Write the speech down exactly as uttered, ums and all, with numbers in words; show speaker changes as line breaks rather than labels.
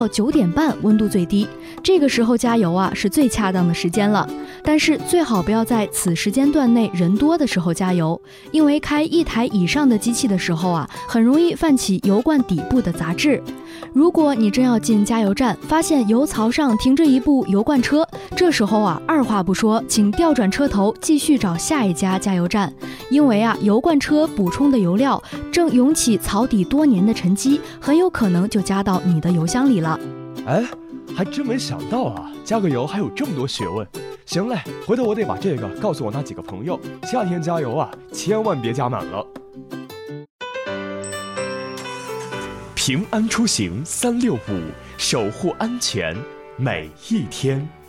到九点半温度最低，这个时候加油啊是最恰当的时间了。但是最好不要在此时间段内人多的时候加油，因为开一台以上的机器的时候啊，很容易泛起油罐底部的杂质。如果你真要进加油站，发现油槽上停着一部油罐车，这时候啊，二话不说，请调转车头，继续找下一家加油站，因为啊，油罐车补充的油料正涌起槽底多年的沉积，很有可能就加到你的油箱里了。
哎，还真没想到啊，加个油还有这么多学问。行嘞，回头我得把这个告诉我那几个朋友，夏天加油啊，千万别加满了。
平安出行三六五，守护安全每一天。